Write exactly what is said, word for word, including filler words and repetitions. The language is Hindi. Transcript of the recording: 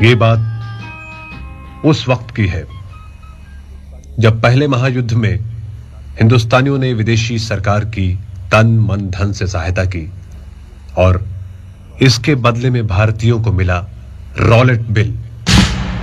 ये बात उस वक्त की है जब पहले महायुद्ध में हिंदुस्तानियों ने विदेशी सरकार की तन मन धन से सहायता की और इसके बदले में भारतीयों को मिला रॉलेट बिल।